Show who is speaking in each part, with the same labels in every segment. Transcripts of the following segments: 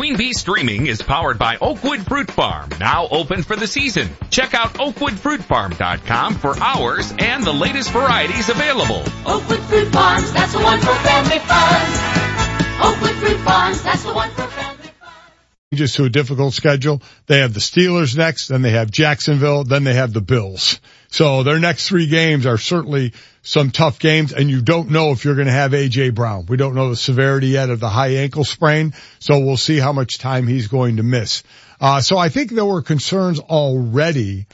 Speaker 1: Queen Bee Streaming is powered by Oakwood Fruit Farm, now open for the season. Check out oakwoodfruitfarm.com for hours and the latest varieties available.
Speaker 2: Oakwood Fruit Farms, that's the one for family fun. Oakwood Fruit Farms, that's the one for family fun.
Speaker 3: Just to a difficult schedule. They have the Steelers next, then they have Jacksonville, then they have the Bills. So their next 3 games are certainly some tough games, and you don't know if you're going to have A.J. Brown. We don't know the severity yet of the high ankle sprain, so we'll see how much time he's going to miss. So I think there were concerns already,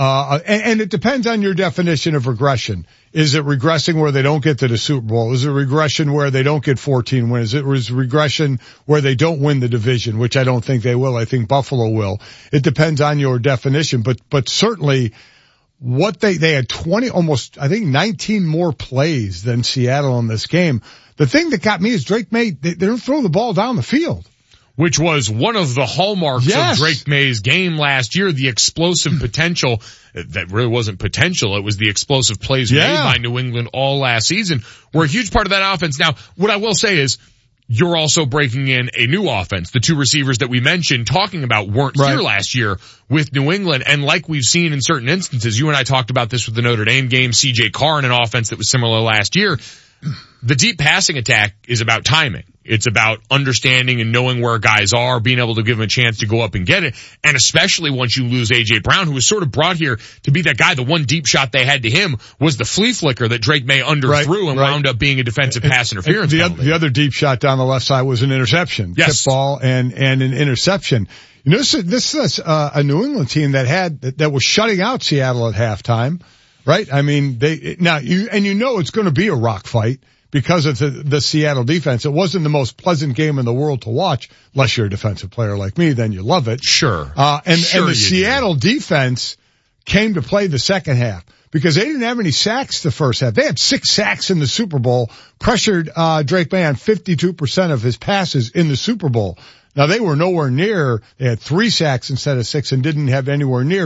Speaker 3: and it depends on your definition of regression. Is it regressing where they don't get to the Super Bowl? Is it regression where they don't get 14 wins? Is it regression where they don't win the division, which I don't think they will. I think Buffalo will. It depends on your definition, but certainly what they had 20, almost, I think 19 more plays than Seattle in this game. The thing that got me is Drake May, they don't throw the ball down the field.
Speaker 4: Which was one of the hallmarks of Drake May's game last year, the explosive potential. That really wasn't potential. It was the explosive plays made by New England all last season were a huge part of that offense. Now, what I will say is you're also breaking in a new offense. The 2 receivers that we mentioned talking about weren't here last year with New England. And like we've seen in certain instances, you and I talked about this with the Notre Dame game, C.J. Carr in an offense that was similar last year. The deep passing attack is about timing. It's about understanding and knowing where guys are, being able to give them a chance to go up and get it. And especially once you lose A.J. Brown, who was sort of brought here to be that guy. The one deep shot they had to him was the flea flicker that Drake May underthrew and wound up being a defensive pass interference.
Speaker 3: The other deep shot down the left side was an interception. Tip ball and an interception. You know, this is a New England team that was shutting out Seattle at halftime, right? I mean, you know it's going to be a rock fight because of the Seattle defense. It wasn't the most pleasant game in the world to watch, unless you're a defensive player like me, then you love it.
Speaker 4: Sure.
Speaker 3: And the Seattle defense came to play the second half because they didn't have any sacks the first half. They had 6 sacks in the Super Bowl, pressured Drake May on 52% of his passes in the Super Bowl. Now they were nowhere near, they had 3 sacks instead of 6 and didn't have anywhere near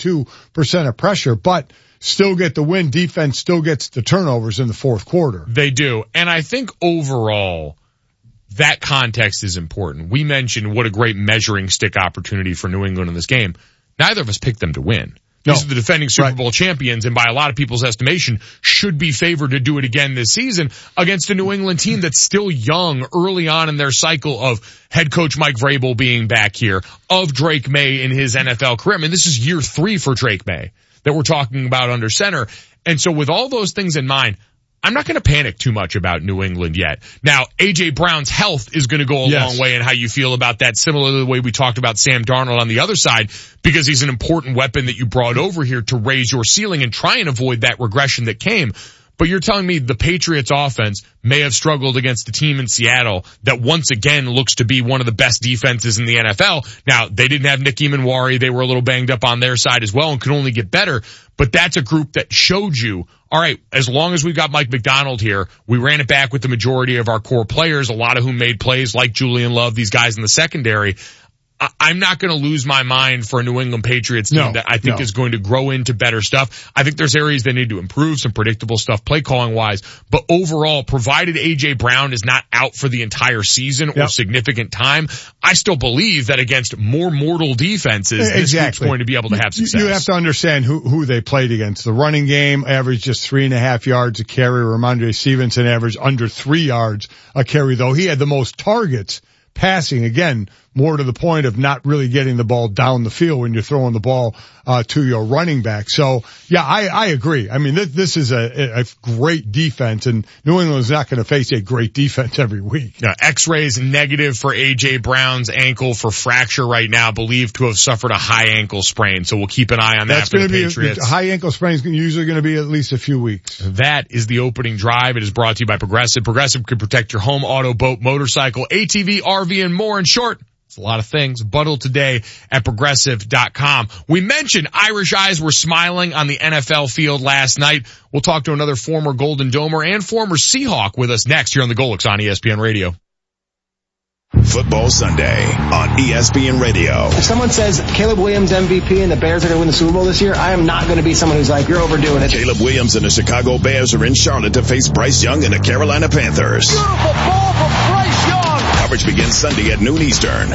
Speaker 3: 52% of pressure, but still get the win. Defense still gets the turnovers in the fourth quarter.
Speaker 4: They do. And I think overall, that context is important. We mentioned what a great measuring stick opportunity for New England in this game. Neither of us picked them to win. These are the defending Super Bowl champions, and by a lot of people's estimation, should be favored to do it again this season against a New England team that's still young, early on in their cycle of head coach Mike Vrabel being back here, of Drake May in his NFL career. I mean, this is year 3 for Drake May that we're talking about under center. And so with all those things in mind, I'm not going to panic too much about New England yet. Now, A.J. Brown's health is going to go a long way in how you feel about that, similar to the way we talked about Sam Darnold on the other side, because he's an important weapon that you brought over here to raise your ceiling and try and avoid that regression that came. But you're telling me the Patriots offense may have struggled against a team in Seattle that once again looks to be one of the best defenses in the NFL. Now, they didn't have Nick Emanwari. They were a little banged up on their side as well and could only get better. But that's a group that showed you, all right, as long as we've got Mike McDonald here, we ran it back with the majority of our core players, a lot of whom made plays like Julian Love, these guys in the secondary. I'm not going to lose my mind for a New England Patriots team that I think is going to grow into better stuff. I think there's areas they need to improve, some predictable stuff play calling wise, but overall, provided A.J. Brown is not out for the entire season or significant time, I still believe that against more mortal defenses, this group's going to be able to have success.
Speaker 3: You have to understand who they played against. The running game averaged just 3.5 yards a carry. Ramondre Stevenson averaged under 3 yards a carry, though he had the most targets passing, again, more to the point of not really getting the ball down the field when you're throwing the ball to your running back. So, yeah, I agree. I mean, this is a great defense, and New England's not going to face a great defense every week.
Speaker 4: Now, X-rays negative for A.J. Brown's ankle for fracture right now, believed to have suffered a high ankle sprain. So we'll keep an eye on that for the Patriots.
Speaker 3: A high ankle sprain is usually going to be at least a few weeks.
Speaker 4: That is the opening drive. It is brought to you by Progressive. Progressive could protect your home, auto, boat, motorcycle, ATV, RV, and more. In short, it's a lot of things. Bundle today at Progressive.com. We mentioned Irish eyes were smiling on the NFL field last night. We'll talk to another former Golden Domer and former Seahawk with us next here on the Golix on ESPN Radio.
Speaker 5: Football Sunday on ESPN Radio.
Speaker 6: If someone says Caleb Williams MVP and the Bears are going to win the Super Bowl this year, I am not going to be someone who's like, you're overdoing it.
Speaker 5: Caleb Williams and the Chicago Bears are in Charlotte to face Bryce Young and the Carolina Panthers.
Speaker 7: Beautiful ball from Bryce Young.
Speaker 5: Coverage begins Sunday at noon Eastern